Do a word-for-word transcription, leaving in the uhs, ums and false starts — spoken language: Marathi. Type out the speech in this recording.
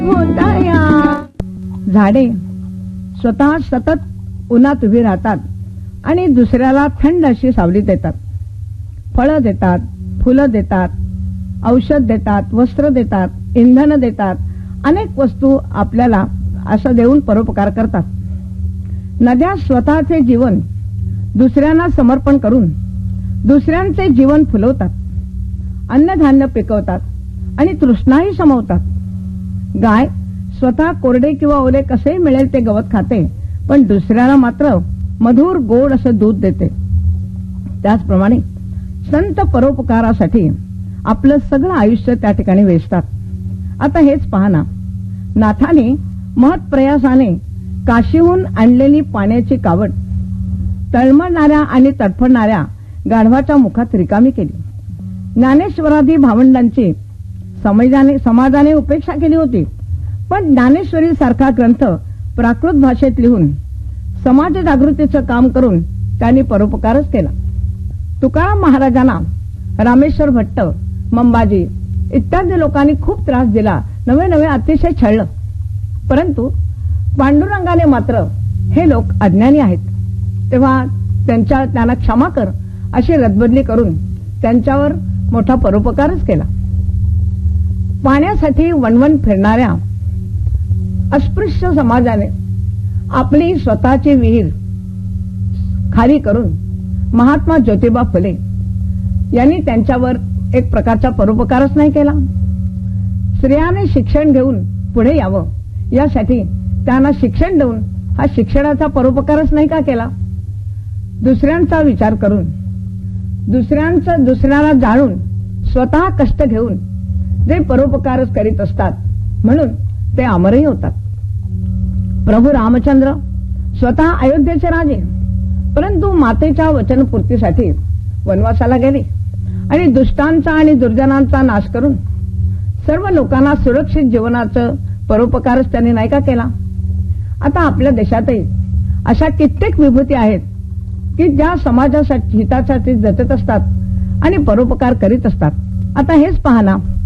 झाडे स्वतः सतत उन्हात उभी राहतात आणि दुसऱ्याला थंड अशी सावली देतात. फळं देतात, फुलं देतात, औषध देतात, वस्त्र देतात, इंधन देतात, अनेक वस्तू आपल्याला असं देऊन परोपकार करतात. नद्या स्वतःचे जीवन दुसऱ्यांना समर्पण करून दुसऱ्यांचे जीवन फुलवतात, अन्नधान्य पिकवतात आणि तृष्णाही शमवतात. गाय स्वतः कोरडे किंवा ओले कसेही मिळेल ते गवत खाते, पण दुसऱ्याला मात्र मधुर गोड असं दूध देते. त्याचप्रमाणे संत परोपकारासाठी आपलं सगळं आयुष्य त्या ठिकाणी वेचतात. आता हेच पहा ना, नाथाने महत्प्रयासाने काशीहून आणलेली पाण्याची कावड तळमळणाऱ्या आणि तडफडणाऱ्या गाढवाच्या मुखात रिकामी केली. ज्ञानेश्वरादी भावंडांची समाजाने समाजाने उपेक्षा केली होती, पण ज्ञानेश्वरी सारखा ग्रंथ प्राकृत भाषेत लिहून समाज जागृतीचं काम करून त्यांनी परोपकारच केला. तुकाराम महाराजांना रामेश्वर भट्ट, मंबाजी इत्यादी लोकांनी खूप त्रास दिला, नवे नवे अतिशय छळलं, परंतु पांडुरंगाने मात्र हे लोक अज्ञानी आहेत, तेव्हा त्यांच्या त्यांना क्षमा कर अशी रदबदली करून त्यांच्यावर मोठा परोपकारच केला. पाण्यासाठी वणवण फिरणाऱ्या अस्पृश्य समाजाने आपली स्वतःची विहीर खाली करून महात्मा ज्योतिबा फुले यांनी त्यांच्यावर एक प्रकारचा परोपकारच नाही केला. स्त्रियाने शिक्षण घेऊन पुढे यावं यासाठी त्यांना शिक्षण देऊन हा शिक्षणाचा परोपकारच नाही का केला. दुसऱ्यांचा विचार करून दुसऱ्यांचं दुसऱ्याला जाणून स्वतः कष्ट घेऊन जे परोपकारच करीत असतात म्हणून ते अमरही होतात. प्रभू रामचंद्र स्वतः अयोध्येचे राजे, परंतु मातेच्या वचनपूर्तीसाठी वनवासाला गेले आणि दुष्टांचा आणि दुर्जनांचा नाश करून सर्व लोकांना सुरक्षित जीवनाचं परोपकारच त्यांनी नाही का केला. आता आपल्या देशातही अशा कित्येक विभूती आहेत की ज्या समाजासाठी हितासाठी जगत असतात आणि परोपकार करीत असतात. आता हेच पहा ना,